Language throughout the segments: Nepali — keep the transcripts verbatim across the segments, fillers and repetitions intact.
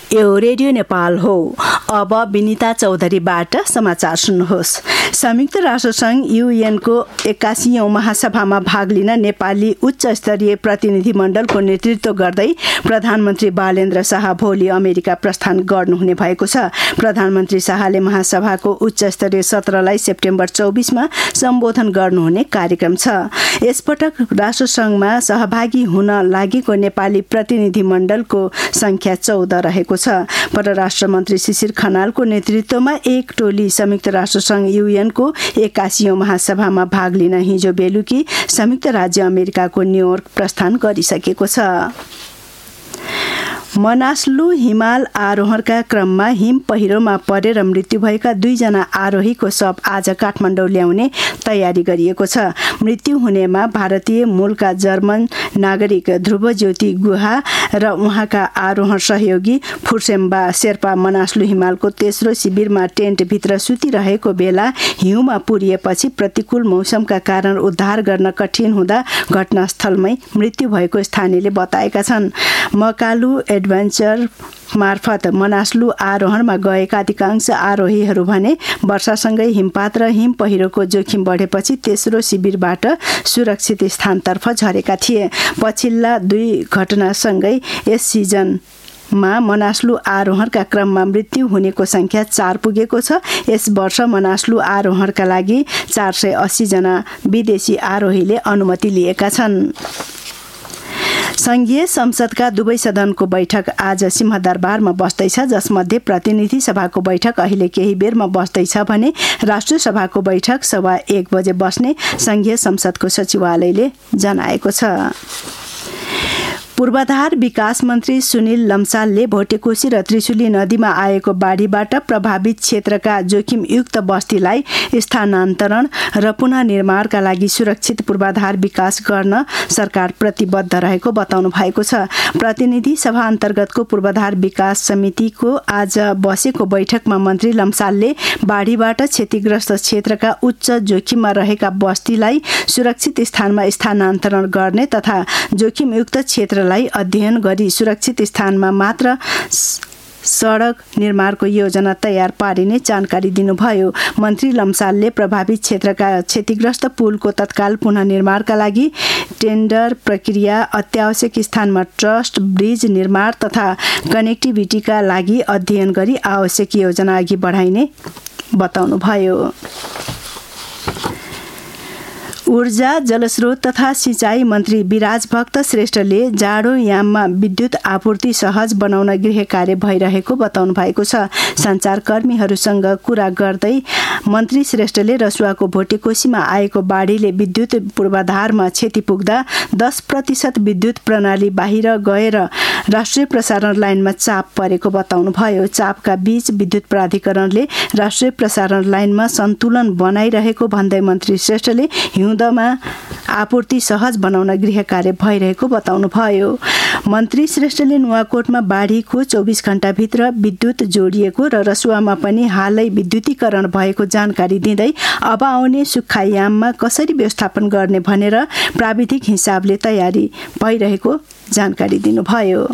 यो रेडियो नेपाल हो। अब विनिता चौधरीबाट समाचार सुन्नुहोस्। संयुक्त राष्ट्रसङ्घ युएनको एक्कासीऔं महासभामा भाग लिन नेपाली उच्च स्तरीय प्रतिनिधिमण्डलको नेतृत्व गर्दै प्रधानमन्त्री बालेन्द्र शाह भोलि अमेरिका प्रस्थान गर्नुहुने भएको छ। प्रधानमन्त्री शाहले महासभाको उच्च स्तरीय सत्रलाई सेप्टेम्बर चौबिसमा सम्बोधन गर्नुहुने कार्यक्रम छ। यसपटक राष्ट्रसङ्घमा सहभागी हुन लागेको नेपाली प्रतिनिधिमण्डलको संख्या चौध रहेको छ। परराष्ट्र मन्त्री शिशिर खनालको नेतृत्वमा एक टोली संयुक्त राष्ट्रसङ्घ युएनको एक्कासीऔं महासभामा भाग लिन हिजो बेलुकी संयुक्त राज्य अमेरिकाको न्युयोर्क प्रस्थान गरिसकेको छ। मनास्लु हिमाल आरोहणका क्रममा हिम पहिरोमा परेर मृत्यु भएका दुईजना आरोहीको शव आज काठमाडौँ ल्याउने तयारी गरिएको छ। मृत्यु हुनेमा भारतीय मूलका जर्मन नागरिक ध्रुवज्योति गुहा र उहाँका आरोहण सहयोगी फुर्सेम्बा शेर्पा मनास्लु हिमालको तेस्रो शिविरमा टेन्टभित्र सुतिरहेको बेला हिउँमा पुरिएपछि प्रतिकूल मौसमका कारण उद्धार गर्न कठिन हुँदा घटनास्थलमै मृत्यु भएको स्थानीयले बताएका छन्। मकालु एडभेन्चर मार्फत मनास्लु आरोहणमा गएका अधिकांश आरोहीहरू भने वर्षासँगै हिमपात र हिम पहिरोको जोखिम बढेपछि तेस्रो शिविरबाट सुरक्षित स्थानतर्फ झरेका थिए। पछिल्ला दुई घटनासँगै यस सिजन मा मनास्लु आरोहणका क्रममा मृत्यु हुनेको संख्या चार पुगेको छ। यस वर्ष मनास्लु आरोहणका लागि चार सय अस्सी जना विदेशी आरोहीले अनुमति लिएका छन्। संघीय संसदका दुवै सदनको बैठक आज सिंहदरबारमा बस्दैछ, जसमध्ये प्रतिनिधि सभाको बैठक अहिले केही बेरमा बस्दैछ भने राष्ट्रिय सभाको बैठक सवा एक बजे बस्ने संघीय संसदको सचिवालयले जनाएको छ। पूर्वाधार विकास मन्त्री सुनिल लम्सालले भोटेकोशी र त्रिशुली नदीमा आएको बाढीबाट प्रभावित क्षेत्रका जोखिमयुक्त बस्तीलाई स्थानान्तरण र पुनः निर्माणका लागि सुरक्षित पूर्वाधार विकास गर्न सरकार प्रतिबद्ध रहेको बताउनु भएको छ। प्रतिनिधि सभा अन्तर्गतको पूर्वाधार विकास समितिको आज बसेको बैठकमा मन्त्री लम्सालले बाढीबाट क्षतिग्रस्त क्षेत्रका उच्च जोखिममा रहेका बस्तीलाई सुरक्षित स्थानमा स्थानान्तरण गर्ने तथा जोखिमयुक्त क्षेत्र लाई अध्ययन गरी सुरक्षित स्थानमा मात्र सडक निर्माणको योजना तयार पारिने जानकारी दिनुभयो। मन्त्री लम्सालले प्रभावित क्षेत्रका क्षतिग्रस्त पुलको तत्काल पुनः निर्माणका लागि टेन्डर प्रक्रिया, अत्यावश्यक स्थानमा ट्रस्ट, ब्रिज निर्माण तथा कनेक्टिभिटीका लागि अध्ययन गरी आवश्यक योजना अघि बढाइने बताउनुभयो। ऊर्जा, जलस्रोत तथा सिँचाइ मन्त्री विराज भक्त श्रेष्ठले जाडो याममा विद्युत आपूर्ति सहज बनाउन गृह कार्य भइरहेको बताउनु भएको छ। सञ्चारकर्मीहरूसँग कुरा गर्दै मन्त्री श्रेष्ठले रसुवाको भोटेकोशीमा आएको बाढीले विद्युत पूर्वाधारमा क्षति पुग्दा दस प्रतिशत विद्युत प्रणाली बाहिर गएर राष्ट्रिय प्रसारण लाइनमा चाप परेको बताउनुभयो। चापका बीच विद्युत प्राधिकरणले राष्ट्रिय प्रसारण लाइनमा सन्तुलन बनाइरहेको भन्दै मन्त्री श्रेष्ठले हिउँदमा आपूर्ति सहज बनाउन गृह कार्य भइरहेको बताउनुभयो। मन्त्री श्रेष्ठले नुवाकोटमा बाढीको चौबिस घण्टाभित्र विद्युत जोडिएको र रसुवामा पनि हालै विद्युतीकरण भएको जानकारी दिँदै अब आउने सुक्खायाममा कसरी व्यवस्थापन गर्ने भनेर प्राविधिक हिसाबले तयारी भइरहेको जानकारी दिनुभयो।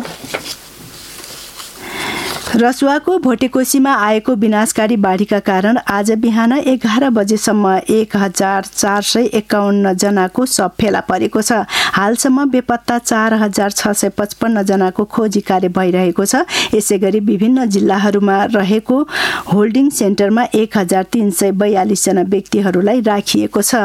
रसुवाको भोटेकोशीमा आएको विनाशकारी बाढीका कारण आज बिहान एघार बजेसम्म एक हजार चार सय एकाउन्न जनाको शव फेला परेको छ। हालसम्म बेपत्ता चार हजार छ सय पचपन्न जनाको खोजी कार्य भइरहेको छ। यसै गरी विभिन्न जिल्लाहरूमा रहेको होल्डिङ सेन्टरमा एक हजार तीन सय बयालिस जना व्यक्तिहरूलाई राखिएको छ।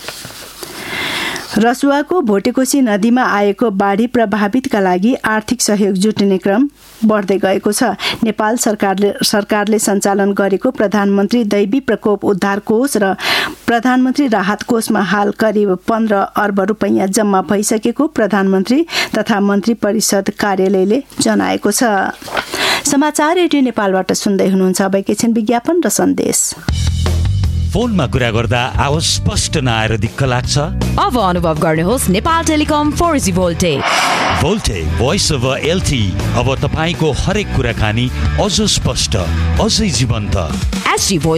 रसुवाको भोटेकोशी नदीमा आएको बाढी प्रभावितका लागि आर्थिक सहयोग जुट्ने क्रम बढ्दै गएको छ। नेपाल सरकारले सरकारले सञ्चालन गरेको प्रधानमन्त्री दैवी प्रकोप उद्धार कोष र प्रधानमन्त्री राहत कोषमा हाल करिब पन्ध्र अर्ब रुपैयाँ जम्मा भइसकेको प्रधानमन्त्री तथा मन्त्री परिषद कार्यालयले जनाएको छ। समाचार रेडियो नेपालबाट सुन्दै हुनुहुन्छ। अब एकैछिन विज्ञापन र सन्देश। फोनमा कुरा गर्दा आवाज स्पष्ट नआएर दिक्क लाग्छ? अब अनुभव गर्नुहोस् Nepal telecom four G voltage. Voltage voice over LT अब तपाईको हरेक कुराकानी अझ स्पष्ट, अझै जीवन्त। एसजी